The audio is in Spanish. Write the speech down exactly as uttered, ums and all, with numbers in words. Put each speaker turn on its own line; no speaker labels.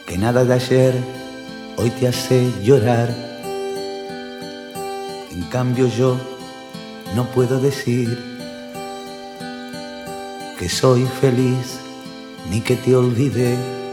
que nada de ayer hoy te hace llorar. En cambio yo no puedo decir que soy feliz ni que te olvidé.